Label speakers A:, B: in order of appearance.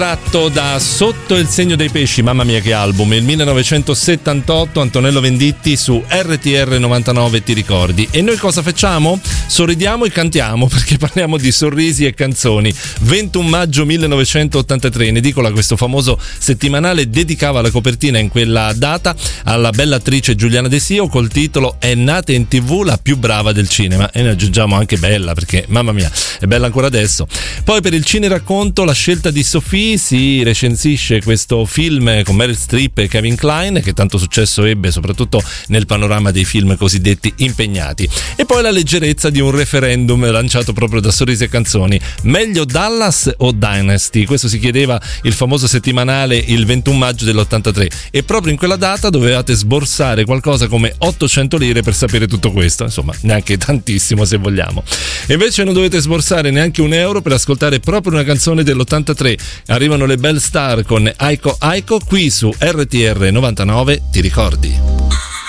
A: Tratto da Sotto il segno dei pesci, mamma mia che album, il 1978, Antonello Venditti su RTR 99, ti ricordi? E noi cosa facciamo? Sorridiamo e cantiamo, perché parliamo di sorrisi e canzoni. 21 maggio 1983, in edicola questo famoso settimanale dedicava la copertina in quella data alla bella attrice Giuliana De Sio col titolo È nata in TV la più brava del cinema, e ne aggiungiamo anche bella, perché mamma mia è bella ancora adesso. Poi per il cineracconto la scelta di Sophie si recensisce questo film con Meryl Streep e Kevin Kline, che tanto successo ebbe soprattutto nel panorama dei film cosiddetti impegnati. E poi la leggerezza di un referendum lanciato proprio da Sorrisi e Canzoni: meglio Dallas o Dynasty? Questo si chiedeva il famoso settimanale il 21 maggio dell'83, e proprio in quella data dovevate sborsare qualcosa come 800 lire per sapere tutto questo, insomma neanche tantissimo se vogliamo. E invece non dovete sborsare neanche un euro per ascoltare proprio una canzone dell'83. Arrivano le Bell Star con Aiko Aiko qui su RTR 99, ti ricordi?